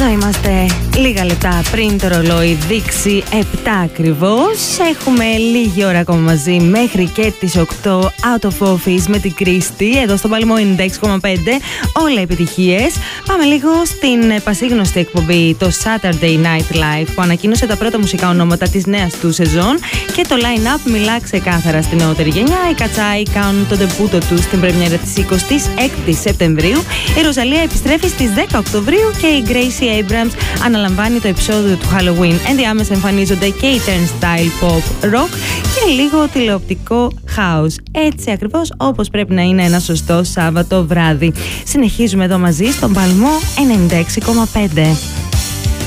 Εδώ είμαστε λίγα λεπτά πριν το ρολόι δείξει 7 ακριβώς. Έχουμε λίγη ώρα ακόμα μαζί μέχρι και τις 8 out of office με την Κρίστη εδώ στο Παλμό 96,5. Όλα επιτυχίες. Πάμε λίγο στην πασίγνωστη εκπομπή το Saturday Night Live που ανακοίνωσε τα πρώτα μουσικά ονόματα της νέας του σεζόν και το line-up μιλά ξεκάθαρα στην νεότερη γενιά. Οι Κατσάι κάνουν το ντεμπούτο τους στην πρεμιέρα της 26ης Σεπτεμβρίου. Η Ροζαλία επιστρέφει στις 10 Οκτωβρίου και η Gracie Abrams αναλαμβάνει το επεισόδιο του Halloween. Ενδιάμεσα εμφανίζονται και η turnstile pop rock και λίγο τηλεοπτικό house. Έτσι ακριβώς όπως πρέπει να είναι ένα σωστό Σάββατο βράδυ. Συνεχίζουμε εδώ μαζί στον Παλμό 96,5.